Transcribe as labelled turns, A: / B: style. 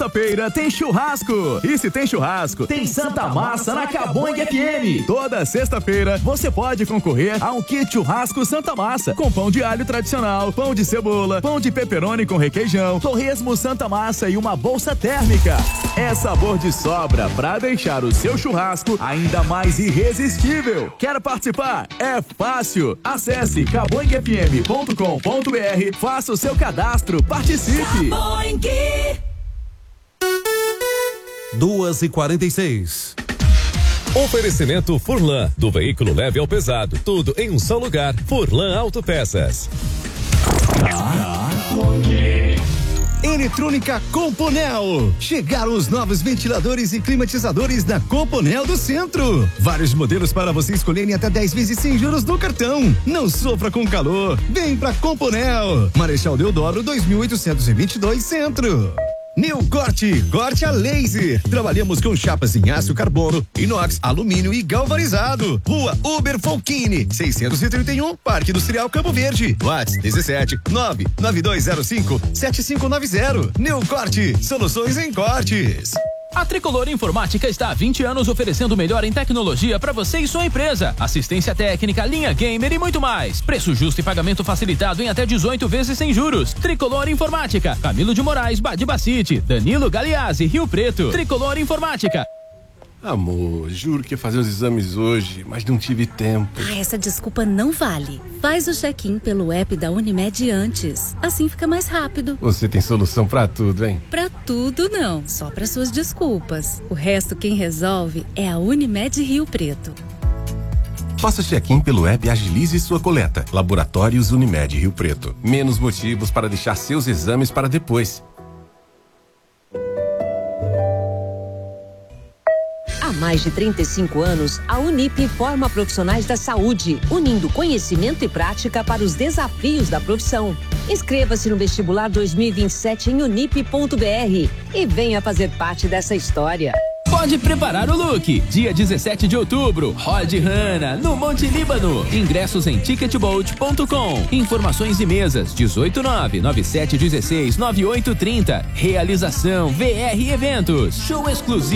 A: Sexta-feira tem churrasco. E se tem churrasco, tem Santa Massa na Cabong FM. Toda sexta-feira você pode concorrer a um kit churrasco Santa Massa com pão de alho tradicional, pão de cebola, pão de pepperoni com requeijão, torresmo Santa Massa e uma bolsa térmica. É sabor de sobra pra deixar o seu churrasco ainda mais irresistível. Quer participar? É fácil. Acesse cabongfm.com.br, faça o seu cadastro, participe.
B: 2h46. Oferecimento Furlan, do veículo leve ao pesado, tudo em um só lugar. Furlan Autopeças.
C: Eletrônica Componel. Chegaram os novos ventiladores e climatizadores da Componel do Centro. Vários modelos para você escolher em até 10 vezes sem juros no cartão. Não sofra com calor. Vem pra Componel. Marechal Deodoro 2822 Centro. New Corte, corte a laser. Trabalhamos com chapas em aço carbono, inox, alumínio e galvanizado. Rua Uber Folchini, 631, Parque Industrial Campo Verde. WhatsApp 17 99205 7590. New Corte, soluções em cortes.
D: A Tricolor Informática está há 20 anos oferecendo o melhor em tecnologia para você e sua empresa. Assistência técnica, linha gamer e muito mais. Preço justo e pagamento facilitado em até 18 vezes sem juros. Tricolor Informática. Camilo de Moraes, Badibacite, Danilo Galeazzi, Rio Preto. Tricolor Informática.
E: Amor, juro que ia fazer os exames hoje, mas não tive tempo.
F: Essa desculpa não vale. Faz o check-in pelo app da Unimed antes. Assim fica mais rápido.
E: Você tem solução pra tudo, hein?
F: Pra tudo não, só pra suas desculpas. O resto quem resolve é a Unimed Rio Preto.
E: Faça check-in pelo app e agilize sua coleta. Laboratórios Unimed Rio Preto. Menos motivos para deixar seus exames para depois.
G: Há mais de 35 anos, a Unip forma profissionais da saúde, unindo conhecimento e prática para os desafios da profissão. Inscreva-se no vestibular 2027 em unip.br e venha fazer parte dessa história.
D: Pode preparar o look. Dia 17 de outubro, Rod Hanna, no Monte Líbano. Ingressos em ticketbolt.com. Informações e mesas 18997169830. Realização VR Eventos. Show exclusivo.